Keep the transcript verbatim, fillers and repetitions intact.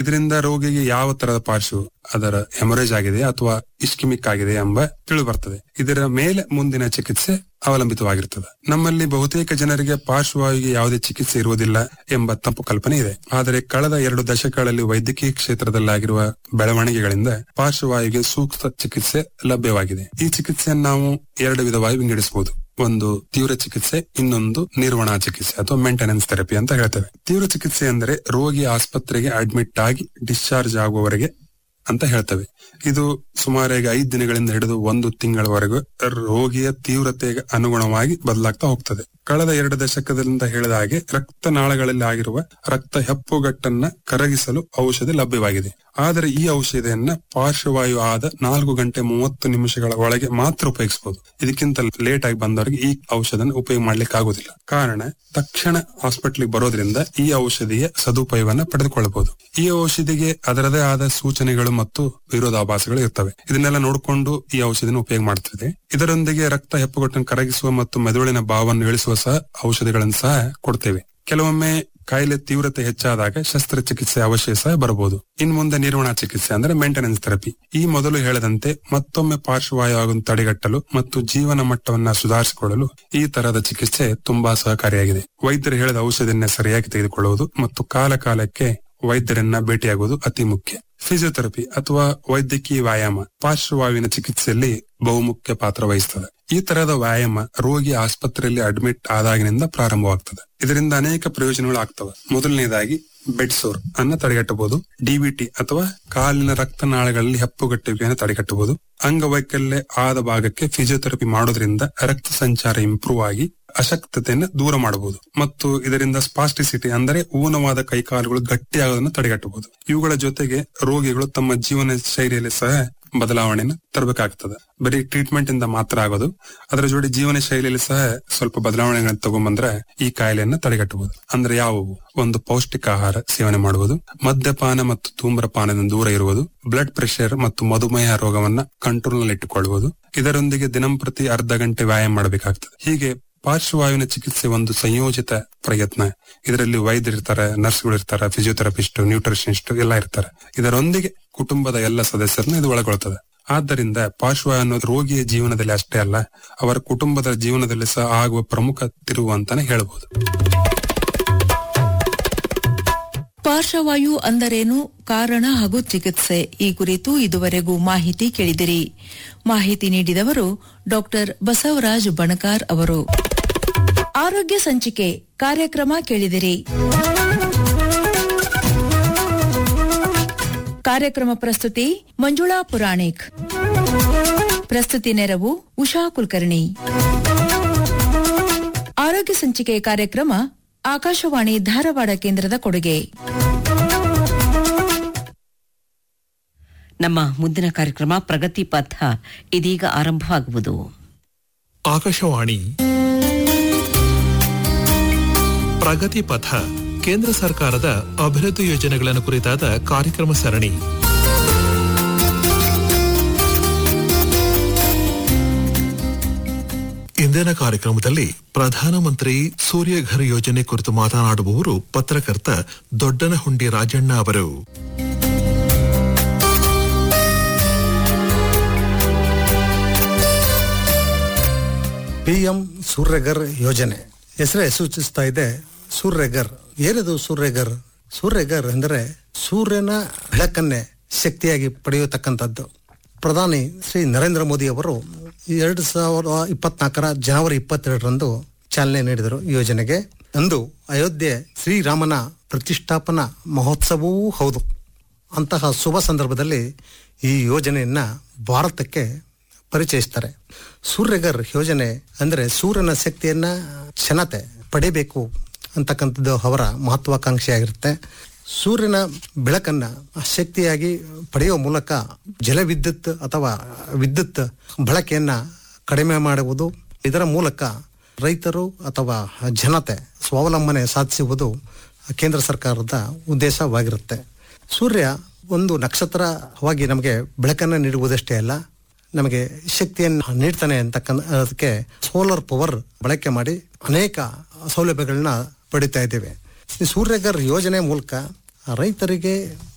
ಇದರಿಂದ ರೋಗಿಗೆ ಯಾವ ತರದ ಪಾರ್ಶ್ವ ಅದರ ಹೆಮರೇಜ್ ಆಗಿದೆ ಅಥವಾ ಇಸ್ಕಿಮಿಕ್ ಆಗಿದೆ ಎಂಬ ತಿಳಿ ಬರ್ತದೆ. ಇದರ ಮೇಲೆ ಮುಂದಿನ ಚಿಕಿತ್ಸೆ ಅವಲಂಬಿತವಾಗಿರ್ತದೆ. ನಮ್ಮಲ್ಲಿ ಬಹುತೇಕ ಜನರಿಗೆ ಪಾರ್ಶ್ವವಾಯುವಿಗೆ ಯಾವುದೇ ಚಿಕಿತ್ಸೆ ಇರುವುದಿಲ್ಲ ಎಂಬ ತಪ್ಪು ಕಲ್ಪನೆ ಇದೆ. ಆದರೆ ಕಳೆದ ಎರಡು ದಶಕಗಳಲ್ಲಿ ವೈದ್ಯಕೀಯ ಕ್ಷೇತ್ರದಲ್ಲಾಗಿರುವ ಬೆಳವಣಿಗೆಗಳಿಂದ ಪಾರ್ಶ್ವವಾಯುವಿಗೆ ಸೂಕ್ತ ಚಿಕಿತ್ಸೆ ಲಭ್ಯವಾಗಿದೆ. ಈ ಚಿಕಿತ್ಸೆಯನ್ನು ನಾವು ಎರಡು ವಿಧವಾಗಿ ವಿಂಗಡಿಸಬಹುದು. ಒಂದು ತೀವ್ರ ಚಿಕಿತ್ಸೆ, ಇನ್ನೊಂದು ನಿರ್ವಹಣಾ ಚಿಕಿತ್ಸೆ ಅಥವಾ ಮೇಂಟೆನೆನ್ಸ್ ಥೆರಪಿ ಅಂತ ಹೇಳ್ತೇವೆ. ತೀವ್ರ ಚಿಕಿತ್ಸೆ ಅಂದರೆ ರೋಗಿ ಆಸ್ಪತ್ರೆಗೆ ಅಡ್ಮಿಟ್ ಆಗಿ ಡಿಸ್ಚಾರ್ಜ್ ಆಗುವವರೆಗೆ ಅಂತ ಹೇಳ್ತೇವೆ. ಇದು ಸುಮಾರಾಗಿ ಐದು ದಿನಗಳಿಂದ ಹಿಡಿದು ಒಂದು ತಿಂಗಳವರೆಗೂ ರೋಗಿಯ ತೀವ್ರತೆಗೆ ಅನುಗುಣವಾಗಿ ಬದಲಾಗ್ತಾ ಹೋಗ್ತದೆ. ಕಳೆದ ಎರಡು ದಶಕದಿಂದ ಹೇಳಿದ ಹಾಗೆ ರಕ್ತನಾಳಗಳಲ್ಲಿ ಆಗಿರುವ ರಕ್ತ ಹೆಪ್ಪುಗಟ್ಟನ್ನ ಕರಗಿಸಲು ಔಷಧಿ ಲಭ್ಯವಾಗಿದೆ. ಆದರೆ ಈ ಔಷಧಿಯನ್ನ ಪಾರ್ಶ್ವವಾಯು ಆದ ನಾಲ್ಕು ಗಂಟೆ ಮೂವತ್ತು ನಿಮಿಷಗಳ ಒಳಗೆ ಮಾತ್ರ ಉಪಯೋಗಿಸಬಹುದು. ಇದಕ್ಕಿಂತ ಲೇಟ್ ಆಗಿ ಬಂದವರಿಗೆ ಈ ಔಷಧನ ಉಪಯೋಗ ಮಾಡ್ಲಿಕ್ಕೆ ಆಗುದಿಲ್ಲ. ಕಾರಣ ತಕ್ಷಣ ಹಾಸ್ಪಿಟ್ಲಿಗೆ ಬರೋದ್ರಿಂದ ಈ ಔಷಧಿಯ ಸದುಪಯೋಗವನ್ನ ಪಡೆದುಕೊಳ್ಳಬಹುದು. ಈ ಔಷಧಿಗೆ ಅದರದೇ ಆದ ಸೂಚನೆಗಳು ಮತ್ತು ವಿರೋಧಾಭಾಸಗಳು ಇರ್ತವೆ. ಇದನ್ನೆಲ್ಲ ನೋಡಿಕೊಂಡು ಈ ಔಷಧಿನ ಉಪಯೋಗ ಮಾಡ್ತಿದೆ. ಇದರೊಂದಿಗೆ ರಕ್ತ ಹೆಪ್ಪುಗಟ್ಟನ್ನು ಕರಗಿಸುವ ಮತ್ತು ಮೆದುಳಿನ ಭಾವವನ್ನು ಇಳಿಸುವ ಸಹ ಔಷಧಿಗಳನ್ನು ಸಹ ಕೊಡ್ತೇವೆ. ಕೆಲವೊಮ್ಮೆ ಕಾಯಿಲೆ ತೀವ್ರತೆ ಹೆಚ್ಚಾದಾಗ ಶಸ್ತ್ರಚಿಕಿತ್ಸೆ ಅವಶ್ಯ ಸಹ ಬರಬಹುದು. ಇನ್ ಮುಂದೆ ನಿರ್ವಹಣಾ ಚಿಕಿತ್ಸೆ ಅಂದ್ರೆ ಮೇಂಟೆನೆನ್ಸ್ ಥೆರಪಿ. ಈ ಮೊದಲು ಹೇಳದಂತೆ ಮತ್ತೊಮ್ಮೆ ಪಾರ್ಶ್ವವಾಯು ಆಗುವ ತಡೆಗಟ್ಟಲು ಮತ್ತು ಜೀವನ ಮಟ್ಟವನ್ನ ಸುಧಾರಿಸಿಕೊಳ್ಳಲು ಈ ತರಹದ ಚಿಕಿತ್ಸೆ ತುಂಬಾ ಸಹಕಾರಿಯಾಗಿದೆ. ವೈದ್ಯರು ಹೇಳಿದ ಔಷಧಿಯನ್ನ ಸರಿಯಾಗಿ ತೆಗೆದುಕೊಳ್ಳುವುದು ಮತ್ತು ಕಾಲ ಕಾಲಕ್ಕೆ ವೈದ್ಯರನ್ನ ಭೇಟಿಯಾಗುವುದು ಅತಿ ಮುಖ್ಯ. ಫಿಸಿಯೋಥೆರಪಿ ಅಥವಾ ವೈದ್ಯಕೀಯ ವ್ಯಾಯಾಮ ಪಾರ್ಶ್ವವಾಯುವಿನ ಚಿಕಿತ್ಸೆಯಲ್ಲಿ ಬಹುಮುಖ್ಯ ಪಾತ್ರ ವಹಿಸುತ್ತದೆ. ಈ ತರಹದ ವ್ಯಾಯಾಮ ರೋಗಿ ಆಸ್ಪತ್ರೆಯಲ್ಲಿ ಅಡ್ಮಿಟ್ ಆದಾಗಿನಿಂದ ಪ್ರಾರಂಭವಾಗ್ತದೆ. ಇದರಿಂದ ಅನೇಕ ಪ್ರಯೋಜನಗಳು ಆಗ್ತವೆ. ಮೊದಲನೇದಾಗಿ ಬೆಡ್ ಸೋರ್ ಅನ್ನ ತಡೆಗಟ್ಟಬಹುದು. ಡಿಬಿಟಿ ಅಥವಾ ಕಾಲಿನ ರಕ್ತನಾಳಗಳಲ್ಲಿ ಹೆಪ್ಪುಗಟ್ಟುವಿಕೆಯನ್ನು ತಡೆಗಟ್ಟಬಹುದು. ಅಂಗವೈಕಲ್ಯ ಆದ ಭಾಗಕ್ಕೆ ಫಿಸಿಯೋಥೆರಪಿ ಮಾಡೋದ್ರಿಂದ ರಕ್ತ ಸಂಚಾರ ಇಂಪ್ರೂವ್ ಆಗಿ ಅಶಕ್ತತೆಯನ್ನು ದೂರ ಮಾಡಬಹುದು ಮತ್ತು ಇದರಿಂದ ಸ್ಪಾಸ್ಟಿಸಿಟಿ ಅಂದರೆ ಊನವಾದ ಕೈಕಾಲುಗಳು ಗಟ್ಟಿಯಾಗೋದನ್ನು ತಡೆಗಟ್ಟಬಹುದು. ಇವುಗಳ ಜೊತೆಗೆ ರೋಗಿಗಳು ತಮ್ಮ ಜೀವನ ಶೈಲಿಯಲ್ಲಿ ಸಹ ಬದಲಾವಣೆಯನ್ನು ತರಬೇಕಾಗ್ತದೆ. ಬರೀ ಟ್ರೀಟ್ಮೆಂಟ್ ಇಂದ ಮಾತ್ರ ಆಗೋದು, ಅದರ ಜೋಡಿ ಜೀವನ ಶೈಲಿಯಲ್ಲಿ ಸಹ ಸ್ವಲ್ಪ ಬದಲಾವಣೆಗಳನ್ನು ತಗೊಂಡ್ಬಂದ್ರೆ ಈ ಕಾಯಿಲೆಯನ್ನ ತಡೆಗಟ್ಟಬಹುದು. ಅಂದ್ರೆ ಯಾವುವು? ಒಂದು ಪೌಷ್ಟಿಕ ಆಹಾರ ಸೇವನೆ ಮಾಡುವುದು, ಮದ್ಯಪಾನ ಮತ್ತು ಧೂಮ್ರಪಾನದಿಂದ ದೂರ ಇರುವುದು, ಬ್ಲಡ್ ಪ್ರೆಷರ್ ಮತ್ತು ಮಧುಮೇಹ ರೋಗವನ್ನ ಕಂಟ್ರೋಲ್ ನಲ್ಲಿ ಇಟ್ಟುಕೊಳ್ಳುವುದು, ಇದರೊಂದಿಗೆ ದಿನಂಪ್ರತಿ ಅರ್ಧ ಗಂಟೆ ವ್ಯಾಯಾಮ ಮಾಡಬೇಕಾಗ್ತದೆ. ಹೀಗೆ ಪಾರ್ಶ್ವವಾಯುವಿನ ಚಿಕಿತ್ಸೆ ಒಂದು ಸಂಯೋಜಿತ ಪ್ರಯತ್ನ. ಇದರಲ್ಲಿ ವೈದ್ಯರಿರ್ತಾರೆ, ನರ್ಸ್ಗಳು ಇರ್ತಾರೆ, ಫಿಸಿಯೋಥೆರಪಿಸ್ಟ್, ನ್ಯೂಟ್ರಿಷನಿಸ್ಟ್ ಎಲ್ಲ ಇರ್ತಾರೆ. ಇದರೊಂದಿಗೆ ಕುಟುಂಬದ ಎಲ್ಲ ಸದಸ್ಯರನ್ನ ಇದು ಒಳಗೊಳ್ಳುತ್ತದೆ. ಆದ್ದರಿಂದ ಪಾರ್ಶ್ವವಾಯು ಅನ್ನೋದು ರೋಗಿಯ ಜೀವನದಲ್ಲಿ ಅಷ್ಟೇ ಅಲ್ಲ, ಅವರ ಕುಟುಂಬದ ಜೀವನದಲ್ಲಿ ಸಹ ಆಗುವ ಪ್ರಮುಖ ತಿರುವು ಅಂತಾನೆ ಹೇಳಬಹುದು. ಪಾರ್ಶ್ವವಾಯು ಅಂದರೇನು, ಕಾರಣ ಹಾಗೂ ಚಿಕಿತ್ಸೆ, ಈ ಕುರಿತು ಇದುವರೆಗೂ ಮಾಹಿತಿ ಕೇಳಿದಿರಿ. ಮಾಹಿತಿ ನೀಡಿದವರು ಡಾಕ್ಟರ್ ಬಸವರಾಜ್ ಬಣಕಾರ್ ಅವರು. ಆರೋಗ್ಯ ಸಂಚಿಕೆ ಕಾರ್ಯಕ್ರಮ ಕೇಳಿದಿರಿ. ಕಾರ್ಯಕ್ರಮ ಪ್ರಸ್ತುತಿ ಮಂಜುಳಾ ಪುರಾಣಿಕ್. ಪ್ರಸ್ತುತಿ ನೆರವು ಉಷಾ ಕುಲಕರ್ಣಿ. ಆರೋಗ್ಯ ಸಂಚಿಕೆ ಕಾರ್ಯಕ್ರಮ ಆಕಾಶವಾಣಿ ಧಾರವಾಡ ಕೇಂದ್ರದ ಕೊಡುಗೆ. ನಮ್ಮ ಮುಂದಿನ ಕಾರ್ಯಕ್ರಮ ಪ್ರಗತಿ ಪಥ ಇದೀಗ ಆರಂಭವಾಗುವುದು. ಆಕಾಶವಾಣಿ ಪ್ರಗತಿ ಪಥ ಕೇಂದ್ರ ಸರ್ಕಾರದ ಅಭಿವೃದ್ಧಿ ಯೋಜನೆಗಳನ್ನು ಕುರಿತಾದ ಕಾರ್ಯಕ್ರಮ ಸರಣಿ. ಇಂದಿನ ಕಾರ್ಯಕ್ರಮದಲ್ಲಿ ಪ್ರಧಾನಮಂತ್ರಿ ಸೂರ್ಯಘರ್ ಯೋಜನೆ ಕುರಿತು ಮಾತನಾಡುವವರು ಪತ್ರಕರ್ತ ದೊಡ್ಡನಹುಂಡಿ ರಾಜಣ್ಣ ಅವರು. ಪಿಎಂ ಸೂರ್ಯಘರ್ ಯೋಜನೆ ಹೆಸರೇ ಸೂಚಿಸ್ತಾ ಇದೆ. ಸೂರ್ಯಘರ್ ಏನಿದು? ಸೂರ್ಯಘರ್ ಸೂರ್ಯಘರ್ ಎಂದರೆ ಸೂರ್ಯನ ಬೆಳಕನ್ನೇ ಶಕ್ತಿಯಾಗಿ ಪಡೆಯತಕ್ಕಂಥದ್ದು. ಪ್ರಧಾನಿ ಶ್ರೀ ನರೇಂದ್ರ ಮೋದಿ ಅವರು ಎರಡು ಸಾವಿರದ ಇಪ್ಪತ್ನಾಲ್ಕರ ಜನವರಿ ಇಪ್ಪತ್ತೆರಡರಂದು ಚಾಲನೆ ನೀಡಿದರು ಈ ಯೋಜನೆಗೆ. ಅಂದು ಅಯೋಧ್ಯೆ ಶ್ರೀರಾಮನ ಪ್ರತಿಷ್ಠಾಪನಾ ಮಹೋತ್ಸವವೂ ಹೌದು. ಅಂತಹ ಶುಭ ಸಂದರ್ಭದಲ್ಲಿ ಈ ಯೋಜನೆಯನ್ನ ಭಾರತಕ್ಕೆ ಪರಿಚಯಿಸ್ತಾರೆ. ಸೂರ್ಯಘರ್ ಯೋಜನೆ ಅಂದರೆ ಸೂರ್ಯನ ಶಕ್ತಿಯನ್ನ ಜನತೆ ಪಡೆಯಬೇಕು ಅಂತಕ್ಕಂಥದ್ದು ಅವರ ಮಹತ್ವಾಕಾಂಕ್ಷೆಯಾಗಿರುತ್ತೆ. ಸೂರ್ಯನ ಬೆಳಕನ್ನ ಶಕ್ತಿಯಾಗಿ ಪಡೆಯುವ ಮೂಲಕ ಜಲವಿದ್ಯುತ್ ಅಥವಾ ವಿದ್ಯುತ್ ಬಳಕೆಯನ್ನ ಕಡಿಮೆ ಮಾಡುವುದು, ಇದರ ಮೂಲಕ ರೈತರು ಅಥವಾ ಜನತೆ ಸ್ವಾವಲಂಬನೆ ಸಾಧಿಸುವುದು ಕೇಂದ್ರ ಸರ್ಕಾರದ ಉದ್ದೇಶವಾಗಿರುತ್ತೆ. ಸೂರ್ಯ ಒಂದು ನಕ್ಷತ್ರವಾಗಿ ನಮಗೆ ಬೆಳಕನ್ನು ನೀಡುವುದಷ್ಟೇ ಅಲ್ಲ, ನಮಗೆ ಶಕ್ತಿಯನ್ನು ನೀಡ್ತಾನೆ ಅಂತಕ್ಕಂಥದಕ್ಕೆ ಸೋಲಾರ್ ಪವರ್ ಬಳಕೆ ಮಾಡಿ ಅನೇಕ ಸೌಲಭ್ಯಗಳನ್ನ ಪಡಿತಾ ಇದ್ದೇವೆ. ಈ ಸೂರ್ಯಘರ್ ಯೋಜನೆ ಮೂಲಕ ರೈತರಿಗೆ